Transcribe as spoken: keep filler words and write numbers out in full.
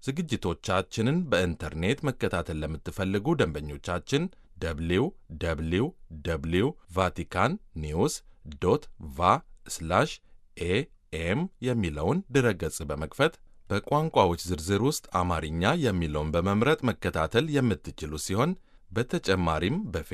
ዝግጅቶቻችንን በኢንተርኔት መከታተል ለምትፈልጉ ደንበኞቻችን ደብሊው ደብሊው ደብሊው ቫቲካን ኒውስ ዶት ቫ ስላሽ ኤኤም የሚለውን ድረገጽ በመክፈት በቋንቋዎች ዝርዝር ውስጥ አማርኛ የሚለውን በመምረጥ መከታተል የምትችሉ ሲሆን በተጨማሪም በፌ